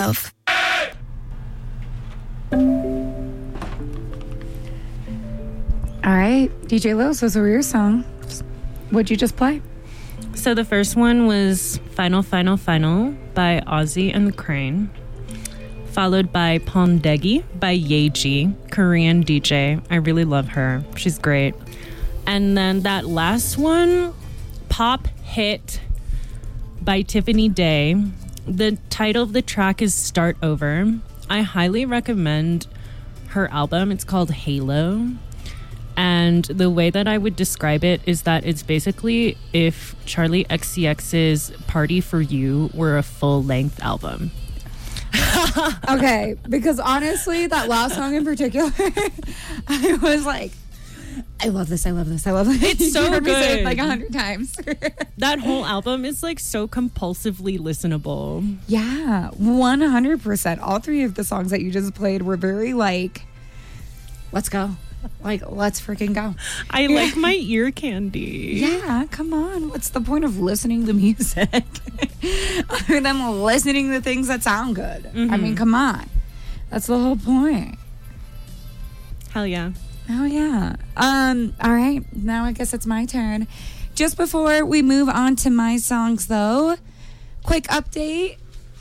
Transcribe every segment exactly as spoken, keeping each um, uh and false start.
love. All right, D J Lils, those were your songs. What'd you just play? So the first one was Final, Final, Final by Ozzy and the Crane, followed by Pondegi by Yeji, Korean D J. I really love her. She's great. And then that last one, Pop Hit by Tiffany Day. The title of the track is Start Over. I highly recommend her album. It's called Halo. And the way that I would describe it is that it's basically if Charlie X C X's Party for You were a full-length album. Okay, because honestly, that last song in particular, I was like, I love this, I love this, I love this. It's so you heard me say good. it like a hundred times. That whole album is like so compulsively listenable. Yeah, one hundred percent. All three of the songs that you just played were very like, let's go. Like, let's freaking go. I like my ear candy. Yeah, come on. What's the point of listening to music? Other than listening to things that sound good. Mm-hmm. I mean, come on. That's the whole point. Hell yeah. Oh, yeah. Um. All right. Now I guess it's my turn. Just before we move on to my songs, though, quick update.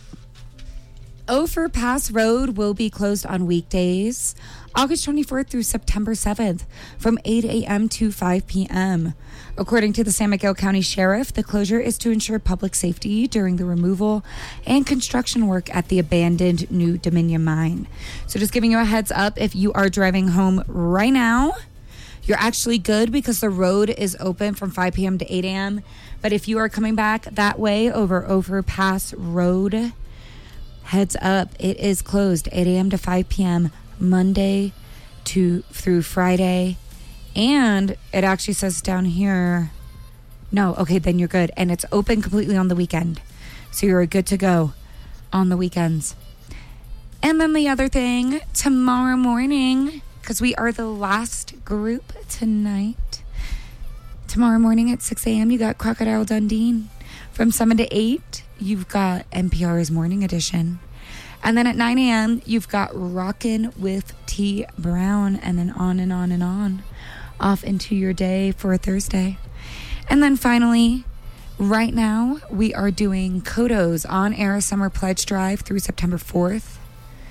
Ophir Pass Road will be closed on weekdays, August twenty-fourth through September seventh, from eight a.m. to five p.m. According to the San Miguel County Sheriff, the closure is to ensure public safety during the removal and construction work at the abandoned New Dominion mine. So just giving you a heads up, if you are driving home right now, you're actually good because the road is open from five p.m. to eight a.m. But if you are coming back that way over Ophir Pass Road, heads up, it is closed eight a.m. to five p.m. Monday to through Friday. And it actually says down here, no, okay, then you're good. And it's open completely on the weekend. So you're good to go on the weekends. And then the other thing, tomorrow morning, because we are the last group tonight, tomorrow morning at six a.m., you got Crocodile Dundee. From seven to eight, you've got N P R's Morning Edition. And then at nine a.m., you've got Rockin' with T. Brown, and then on and on and on, off into your day for a Thursday. And then finally, right now, we are doing Kodo's on-air summer pledge drive through September fourth.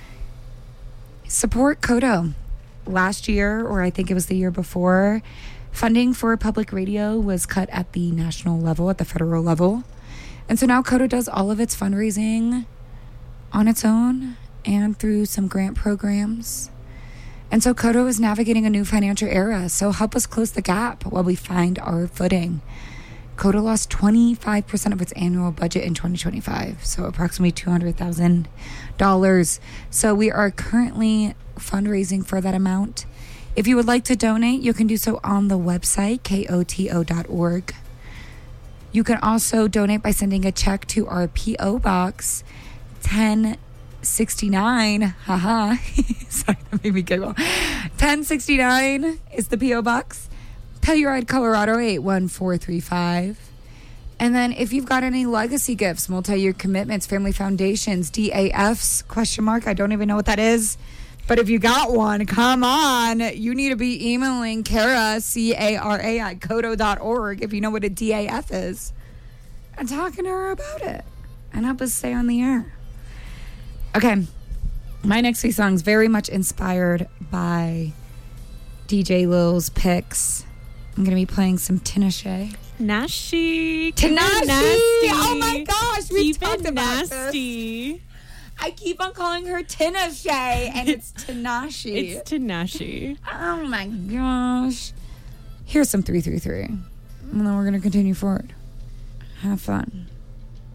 Support Kodo. Last year, or I think it was the year before, funding for public radio was cut at the national level, at the federal level. And so now Kodo does all of its fundraising on its own and through some grant programs. And so Kodo is navigating a new financial era. So help us close the gap while we find our footing. Kodo lost twenty-five percent of its annual budget in twenty twenty-five, so approximately two hundred thousand dollars. So we are currently fundraising for that amount. If you would like to donate, you can do so on the website, K O T O dot org. You can also donate by sending a check to our P O Box ten sixty-nine. Haha. Sorry, that made me giggle. ten sixty-nine is the P O Box. Telluride, Colorado, eight one four three five. And then if you've got any legacy gifts, multi-year commitments, family foundations, D A Fs, question mark, I don't even know what that is. But if you got one, come on. You need to be emailing Cara, C A R A, at kodo dot org if you know what a D A F is. And talking to her about it. And help us stay on the air. Okay. My next three songs very much inspired by D J Lil's picks. I'm going to be playing some Tinashe. Nasty. Tinashe! Nasty. Oh my gosh, we Keep talked it about nasty. this. I keep on calling her Tinashe, and it's Tinashe. It's Tinashe. Oh my gosh. Here's some three three three. And then we're going to continue forward. Have fun.